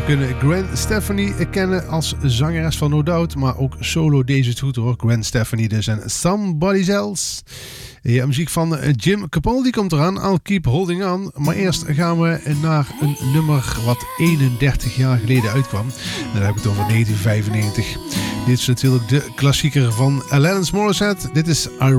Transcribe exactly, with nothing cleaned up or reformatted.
kunnen Gwen Stefani kennen als zangeres van No Doubt, maar ook solo deze toeter hoor. Gwen Stefani dus en Somebody Else. Ja, muziek van Jim Capaldi komt eraan. I'll Keep Holding On. Maar eerst gaan we naar een nummer wat eenendertig jaar geleden uitkwam. En dan heb ik het over negentien vijfennegentig. Dit is natuurlijk de klassieker van Alanis Morissette. Dit is I